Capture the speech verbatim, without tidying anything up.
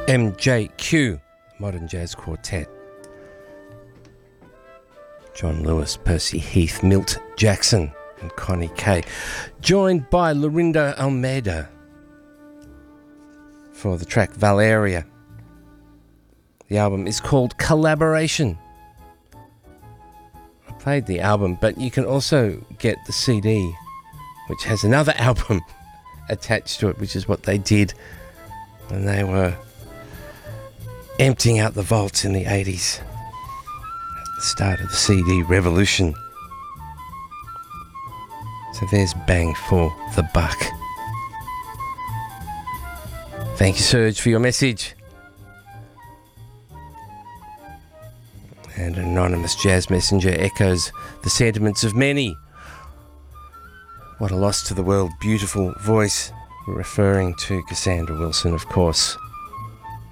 M J Q, Modern Jazz Quartet. John Lewis, Percy Heath, Milt Jackson and Connie Kay. Joined by Lorinda Almeida for the track Valeria. The album is called Collaboration. I played the album, but you can also get the C D, which has another album attached to it, which is what they did when they were emptying out the vaults in the eighties. At the start of the C D revolution. So there's bang for the buck. Thank you, Serge, for your message. And an anonymous jazz messenger echoes the sentiments of many. What a loss to the world, beautiful voice, referring to Cassandra Wilson, of course.